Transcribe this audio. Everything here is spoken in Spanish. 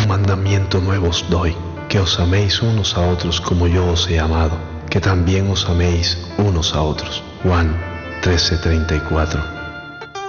Un mandamiento nuevo os doy, que os améis unos a otros como yo os he amado, que también os améis unos a otros. Juan 13:34.